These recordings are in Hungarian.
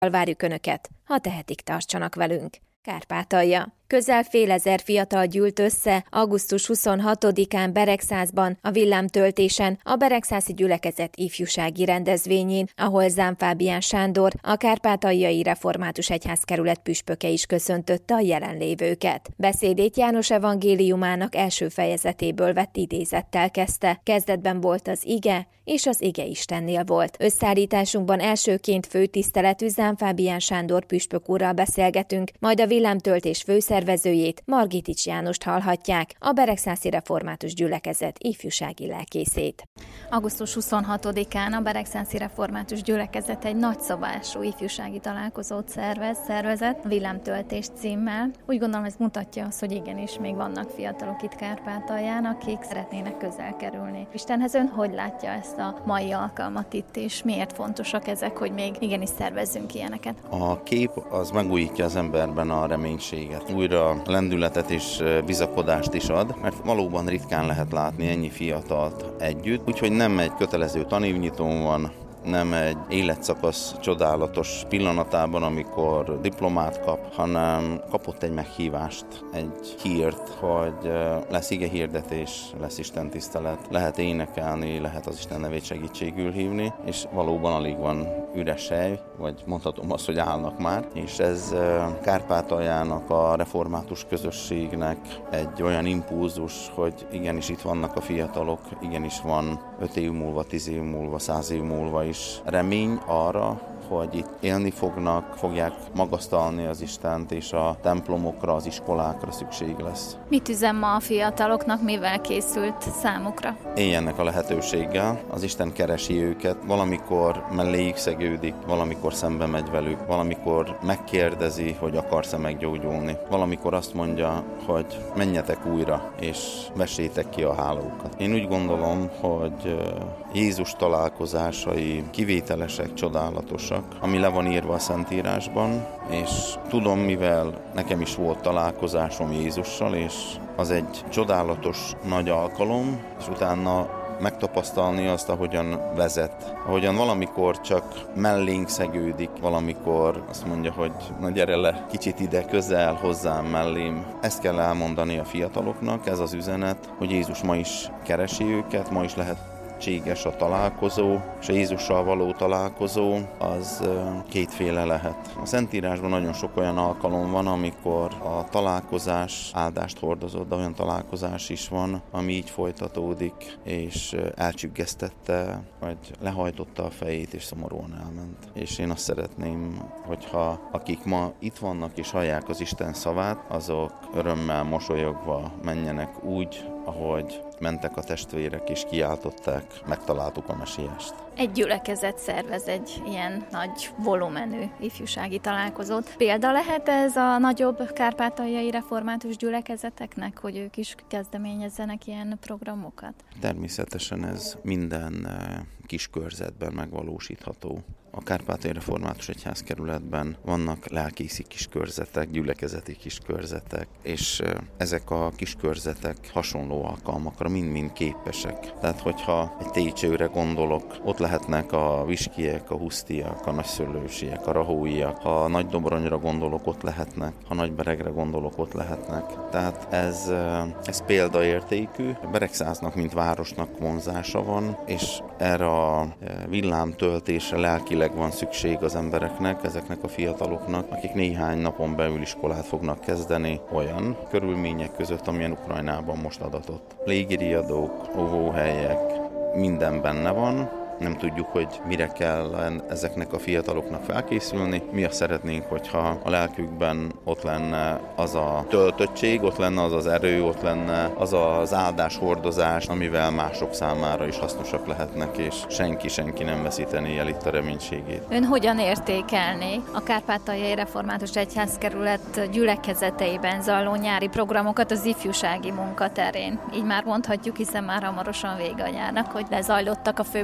Várjuk Önöket, ha tehetik, tartsanak velünk. Kárpátalja. Közel fél ezer fiatal gyűlt össze augusztus 26-án Beregszászban, a villámtöltésen, a Beregszászi Gyülekezet ifjúsági rendezvényén, ahol Zám Fábián Sándor, a Kárpátaljai Református Egyházkerület püspöke is köszöntötte a jelenlévőket. Beszédét János evangéliumának első fejezetéből vett idézettel kezdte. Kezdetben volt az ige, és az ige Istennél volt. Összeállításunkban elsőként főtiszteletű Zám Fábián Sándor püspök úrral beszélgetünk, majd a villámtöltés főszervezőjét, Margitics Jánost hallhatják, a Beregszászi Református Gyülekezet ifjúsági lelkészét. Augusztus 26-án a Beregszászi Református Gyülekezet egy nagyszabású ifjúsági találkozót szervezett, villámtöltés címmel. Úgy gondolom, ez mutatja azt, hogy igenis még vannak fiatalok itt Kárpátalján, akik szeretnének közel kerülni Istenhez. Ön hogy látja ezt a mai alkalmat itt, és miért fontosak ezek, hogy még igenis szervezzünk ilyeneket? A kép az megújítja az emberben a reménységet. Újra lendületet és bizakodást is ad, mert valóban ritkán lehet látni ennyi fiatalt együtt, úgyhogy nem egy kötelező tanévnyitón van, nem egy életszakasz csodálatos pillanatában, amikor diplomát kap, hanem kapott egy meghívást, egy hírt, hogy lesz igehirdetés, lesz istentisztelet, lehet énekelni, lehet az Isten nevét segítségül hívni, és valóban alig van üres hely, vagy mondhatom azt, hogy állnak már, és ez Kárpátaljának, a református közösségnek egy olyan impulzus, hogy igenis itt vannak a fiatalok, igenis van 5 év múlva, 10 év múlva, 100 év múlva is remény arra, hogy itt élni fogják magasztalni az Istent, és a templomokra, az iskolákra szükség lesz. Mit üzen ma a fiataloknak, mivel készült számukra? Éljenek a lehetőséggel, az Isten keresi őket, valamikor melléjük szegődik, valamikor szembe megy velük, valamikor megkérdezi, hogy akarsz-e meggyógyulni, valamikor azt mondja, hogy menjetek újra, és vessétek ki a hálókat. Én úgy gondolom, hogy Jézus találkozásai kivételesek, csodálatosak, ami le van írva a Szentírásban, és tudom, mivel nekem is volt találkozásom Jézussal, és az egy csodálatos nagy alkalom, és utána megtapasztalni azt, ahogyan vezet. Ahogyan valamikor csak mellénk szegődik, valamikor azt mondja, hogy na gyere le, kicsit ide, közel, hozzám, mellém. Ezt kell elmondani a fiataloknak, ez az üzenet, hogy Jézus ma is keresi őket, ma is lehetséges a találkozó, és a Jézussal való találkozó az kétféle lehet. A Szentírásban nagyon sok olyan alkalom van, amikor a találkozás áldást hordozott, de olyan találkozás is van, ami így folytatódik, és elcsüggesztette, vagy lehajtotta a fejét, és szomorúan elment. És én azt szeretném, hogyha akik ma itt vannak, és hallják az Isten szavát, azok örömmel, mosolyogva menjenek úgy, ahogy mentek a testvérek, és kiáltották, megtaláltuk a Mesiást. Egy gyülekezet szervez egy ilyen nagy volumenű ifjúsági találkozót. Példa lehet ez a nagyobb kárpátaljai református gyülekezeteknek, hogy ők is kezdeményezzenek ilyen programokat? Természetesen ez minden kis körzetben megvalósítható. A Kárpátaljai Református Egyházkerületben vannak lelkészi kiskörzetek, gyülekezeti kiskörzetek, és ezek a kiskörzetek hasonló alkalmakra mind-mind képesek. Tehát, hogyha egy Técsőre gondolok, ott lehetnek a viskiek, a husztiak, a nagyszőlősiek, a rahóiak. Ha Nagydobronyra gondolok, ott lehetnek. Ha Nagyberegre gondolok, ott lehetnek. Tehát ez példaértékű. Beregszáznak, mint városnak vonzása van, és erre a villámtöltésre lelkileg van szükség az embereknek, ezeknek a fiataloknak, akik néhány napon belül iskolát fognak kezdeni olyan körülmények között, amilyen Ukrajnában most adatott. Légiriadók, óvóhelyek, minden benne van. Nem tudjuk, hogy mire kell ezeknek a fiataloknak felkészülni. Mi azt szeretnénk, hogyha a lelkükben ott lenne az a töltöttség, ott lenne az az erő, ott lenne az az áldáshordozás, amivel mások számára is hasznosak lehetnek, és senki nem veszítené el itt a reménységét. Ön hogyan értékelné a Kárpátaljai Református Egyházkerület gyülekezeteiben zajló nyári programokat az ifjúsági munka terén? Így már mondhatjuk, hiszen már hamarosan vége a nyárnak, hogy lezajlottak a főprogramok.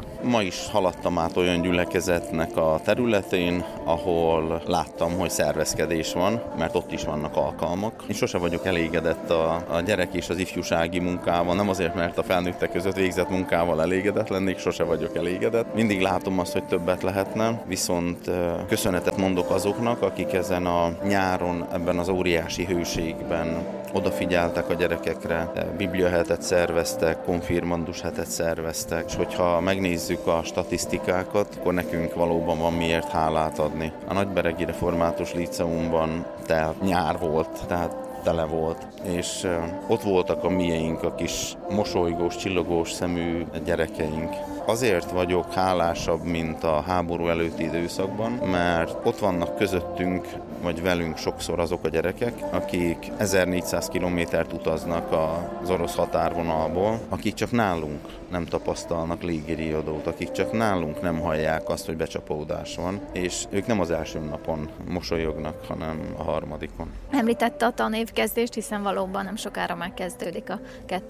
Ma is haladtam át olyan gyülekezetnek a területén, ahol láttam, hogy szervezkedés van, mert ott is vannak alkalmak. Én sose vagyok elégedett a gyerek és az ifjúsági munkával, nem azért, mert a felnőttek között végzett munkával elégedett lennék, sose vagyok elégedett. Mindig látom azt, hogy többet lehetne, viszont köszönetet mondok azoknak, akik ezen a nyáron, ebben az óriási hőségben odafigyeltek a gyerekekre, bibliahetet szerveztek, konfirmandus hetet szerveztek, és hogyha megnézzük a statisztikákat, akkor nekünk valóban van miért hálát adni. A Nagyberegi Református Líceumban nyár volt, tehát tele volt, és ott voltak a mieink, a kis mosolygós, csillogós szemű gyerekeink. Azért vagyok hálásabb, mint a háború előtti időszakban, mert ott vannak közöttünk, vagy velünk sokszor azok a gyerekek, akik 1400 kilométert utaznak az orosz határvonalból, akik csak nálunk nem tapasztalnak légiriadót, akik csak nálunk nem hallják azt, hogy becsapódás van, és ők nem az első napon mosolyognak, hanem a harmadikon. Említette a tanévkezdést, hiszen valóban nem sokára megkezdődik a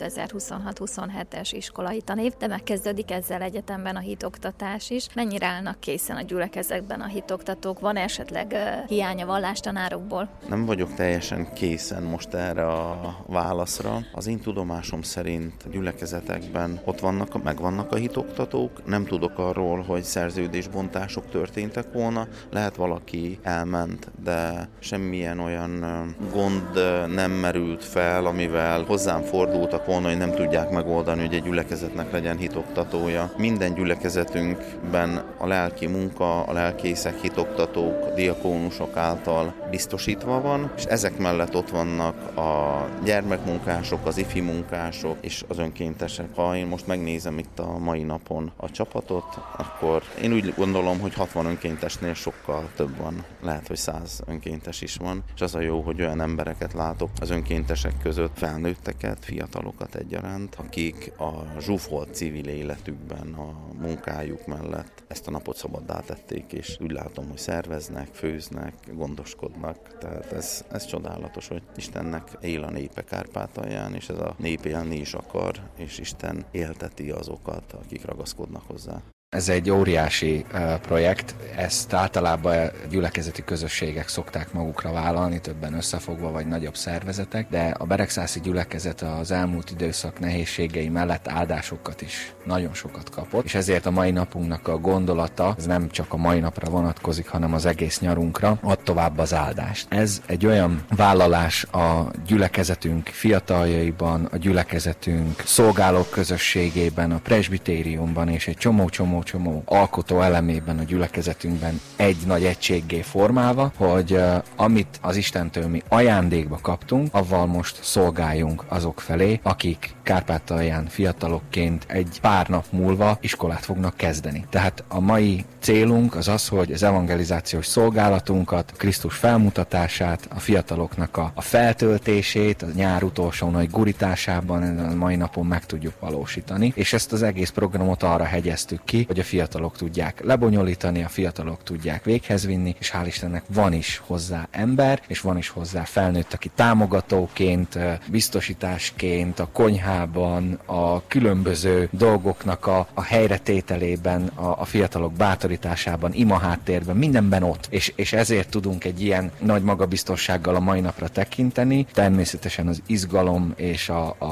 2026-27-es iskolai tanév, de megkezdődik ezzel egyetemben a hitoktatás is. Mennyire állnak készen a gyülekezetben a hitoktatók? Van esetleg hiány a vallástanárokból? Nem vagyok teljesen készen most erre a válaszra. Az én tudomásom szerint a gyülekezetekben ott megvannak a hitoktatók. Nem tudok arról, hogy szerződésbontások történtek volna. Lehet valaki elment, de semmilyen olyan gond nem merült fel, amivel hozzám fordultak volna, hogy nem tudják megoldani, hogy egy gyülekezetnek legyen hitoktatója. Minden gyülekezetünkben a lelki munka, a lelkészek, hitoktatók, diakónusok által biztosítva van, és ezek mellett ott vannak a gyermekmunkások, az ifi munkások és az önkéntesek. Ha én most megnézem itt a mai napon a csapatot, akkor én úgy gondolom, hogy 60 önkéntesnél sokkal több van. Lehet, hogy 100 önkéntes is van, és az a jó, hogy olyan embereket látok az önkéntesek között, felnőtteket, fiatalokat egyaránt, akik a zsúfolt civil életükben, a munkájuk mellett ezt a napot szabaddá tették, és úgy látom, hogy szerveznek, főznek, gondoskodnak. Tehát ez csodálatos, hogy Istennek él a népe Kárpátalján, és ez a nép élni is akar, és Isten élteti azokat, akik ragaszkodnak hozzá. Ez egy óriási projekt, ezt általában gyülekezeti közösségek szokták magukra vállalni, többen összefogva vagy nagyobb szervezetek, de a beregszászi gyülekezet az elmúlt időszak nehézségei mellett áldásokat is nagyon sokat kapott, és ezért a mai napunknak a gondolata, ez nem csak a mai napra vonatkozik, hanem az egész nyarunkra, ad tovább az áldást. Ez egy olyan vállalás a gyülekezetünk fiataljaiban, a gyülekezetünk szolgálók közösségében, a presbitériumban és egy csomó alkotó elemében a gyülekezetünkben egy nagy egységgé formálva, hogy amit az Istentől mi ajándékba kaptunk, avval most szolgáljunk azok felé, akik Kárpátalján fiatalokként egy pár nap múlva iskolát fognak kezdeni. Tehát a mai célunk az az, hogy az evangelizációs szolgálatunkat, a Krisztus felmutatását, a fiataloknak a feltöltését, a nyár utolsó nagy gurításában a mai napon meg tudjuk valósítani, és ezt az egész programot arra hegyeztük ki, hogy a fiatalok tudják lebonyolítani, a fiatalok tudják véghez vinni, és hál' Istennek van is hozzá ember, és van is hozzá felnőtt, aki támogatóként, biztosításként, a konyhában, a különböző dolgoknak a helyretételében, a fiatalok bátorításában, imaháttérben, mindenben ott. És ezért tudunk egy ilyen nagy magabiztossággal a mai napra tekinteni, természetesen az izgalom és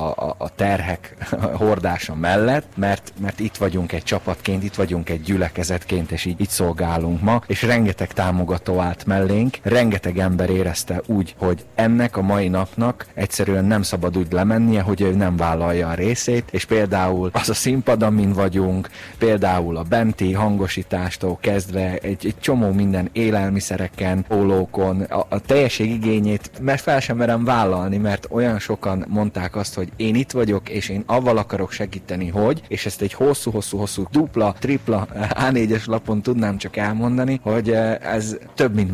a terhek hordása mellett, mert itt vagyunk egy csapatként, itt vagyunk egy gyülekezetként, és így szolgálunk ma, és rengeteg támogató állt mellénk, rengeteg ember érezte úgy, hogy ennek a mai napnak egyszerűen nem szabad úgy lemennie, hogy ő nem vállalja a részét, és például az a színpad, amin vagyunk, például a benti hangosítástól kezdve egy csomó minden élelmiszereken, ólókon, a teljesség igényét, mert fel sem merem vállalni, mert olyan sokan mondták azt, hogy én itt vagyok, és én avval akarok segíteni, hogy, és ezt egy hosszú dupla, tripla A4-es lapon tudnám csak elmondani, hogy ez több, mint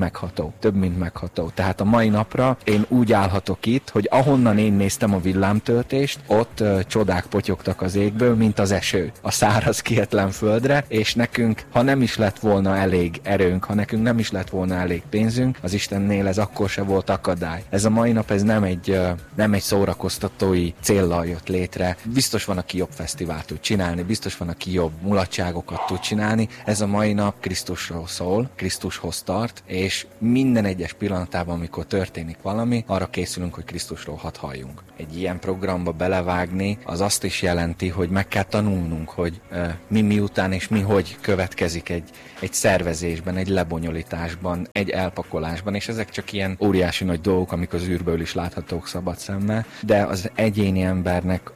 megható. Tehát a mai napra én úgy állhatok itt, hogy ahonnan én néztem a villámtöltést, ott csodák potyogtak az égből, mint az eső a száraz, kietlen földre, és nekünk, ha nem is lett volna elég erőnk, ha nekünk nem is lett volna elég pénzünk, az Istennél ez akkor se volt akadály. Ez a mai nap, ez nem egy szórakoztatói céllal jött létre. Biztos van, aki jobb fesztivált tud csinálni, biztos van, aki jobb mulatság újdonságokat tud csinálni. Ez a mai nap Krisztusról szól, Krisztushoz tart, és minden egyes pillanatában, amikor történik valami, arra készülünk, hogy Krisztusról hadd halljunk. Egy ilyen programba belevágni, az azt is jelenti, hogy meg kell tanulnunk, hogy mi miután és mi hogy következik egy szervezésben, egy lebonyolításban, egy elpakolásban, és ezek csak ilyen óriási nagy dolgok, amik az űrből is láthatók szabad szemmel, de az egyéni embernek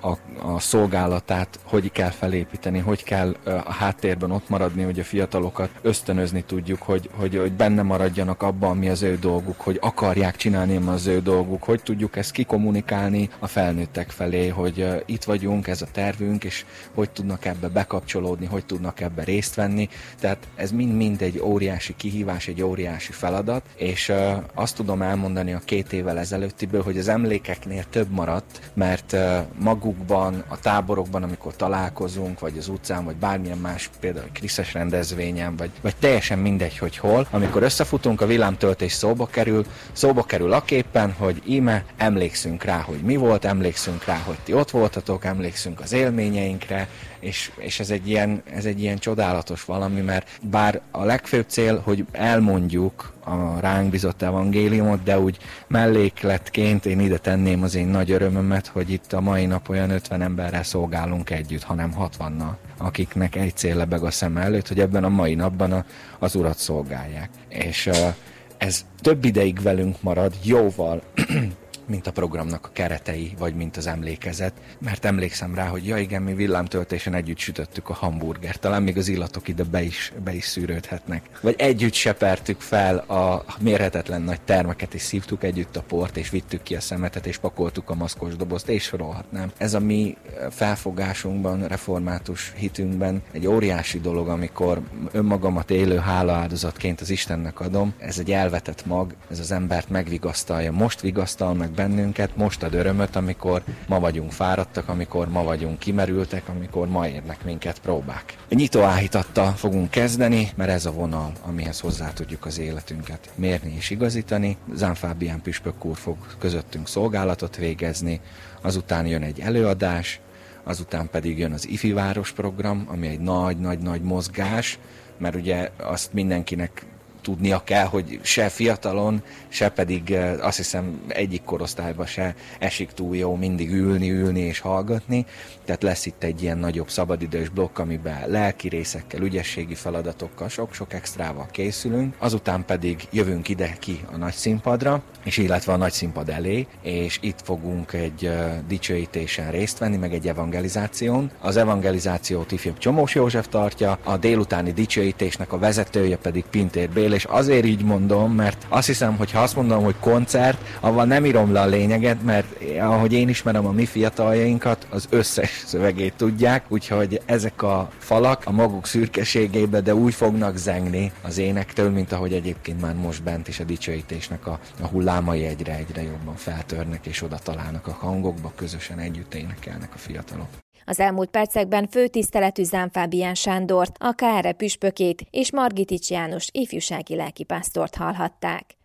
a szolgálatát hogy kell felépíteni, hogy kell a háttérben ott maradni, hogy a fiatalokat ösztönözni tudjuk, hogy benne maradjanak abban, mi az ő dolguk, hogy akarják csinálni az ő dolguk, hogy tudjuk ezt kikommunikálni a felnőttek felé, hogy itt vagyunk, ez a tervünk, és hogy tudnak ebbe bekapcsolódni, hogy tudnak ebbe részt venni. Tehát ez mind egy óriási kihívás, egy óriási feladat, és azt tudom elmondani a 2 évvel ezelőttiből, hogy az emlékeknél több maradt, mert magukban, a táborokban, amikor találkozunk, vagy az utcán, vagy bármilyen más, például egy kriszes rendezvényen, vagy teljesen mindegy, hogy hol, amikor összefutunk, a villámtöltés szóba kerül aképpen, hogy íme emlékszünk rá, hogy mi volt, emlékszünk rá, hogy ti ott voltatok, emlékszünk az élményeinkre, és ez egy ilyen csodálatos valami, mert bár a legfőbb cél, hogy elmondjuk a ránk bizott evangéliumot, de úgy mellékletként én ide tenném az én nagy örömömet, hogy itt a mai nap olyan 50 emberrel szolgálunk együtt, hanem 60-nal, akiknek egy cél lebeg a szem előtt, hogy ebben a mai napban az Urat szolgálják. És ez több ideig velünk marad, jóval, mint a programnak a keretei, vagy mint az emlékezet, mert emlékszem rá, hogy ja igen, mi villámtöltésen együtt sütöttük a hamburgert, talán még az illatok ide be is szűrődhetnek. Vagy együtt sepertük fel a mérhetetlen nagy termeket, és szívtuk együtt a port, és vittük ki a szemetet, és pakoltuk a maszkos dobozt, és sorolhatnám. Ez a mi felfogásunkban, református hitünkben egy óriási dolog, amikor önmagamat élő hálaáldozatként az Istennek adom. Ez egy elvetett mag, ez az embert megvigasztalja. Most vigasztal meg bennünket, most ad örömöt, amikor ma vagyunk fáradtak, amikor ma vagyunk kimerültek, amikor ma érnek minket próbák. Nyitóáhítattal fogunk kezdeni, mert ez a vonal, amihez hozzá tudjuk az életünket mérni és igazítani. Zán Fábián püspök úr fog közöttünk szolgálatot végezni, azután jön egy előadás, azután pedig jön az Ifi Város program, ami egy nagy mozgás, mert ugye azt mindenkinek tudnia kell, hogy se fiatalon, se pedig azt hiszem egyik korosztályban se esik túl jó mindig ülni és hallgatni. Tehát lesz itt egy ilyen nagyobb szabadidős blokk, amiben lelki részekkel, ügyességi feladatokkal, sok-sok extrával készülünk. Azután pedig jövünk ide ki a nagy színpadra, és illetve a nagy színpad elé, és itt fogunk egy dicsőítésen részt venni, meg egy evangelizáción. Az evangelizációt ifjabb Csomós József tartja, a délutáni dicsőítésnek a vezetője pedig Pintér Béla, és azért így mondom, mert azt hiszem, hogy ha azt mondom, hogy koncert, avval nem írom le a lényeget, mert ahogy én ismerem a mi fiataljainkat, az összes szövegét tudják, úgyhogy ezek a falak a maguk szürkeségébe, de úgy fognak zengni az énektől, mint ahogy egyébként már most bent is a dicsőítésnek a hullámai egyre jobban feltörnek, és oda találnak a hangokba, közösen együtt énekelnek a fiatalok. Az elmúlt percekben főtiszteletű Zán Fábián Sándort, a KRE püspökét és Margitics János ifjúsági lelkipásztort hallhatták.